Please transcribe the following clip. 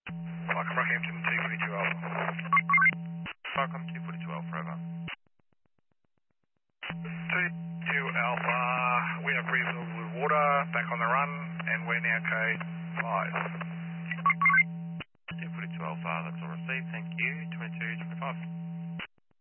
Welcome Rockhampton 242 Alpha. Welcome 242 Alpha, over. 2 Alpha, we have refilled with water, back on the run, and we're now code 5. 242 Alpha, that's all received, thank you. 2225.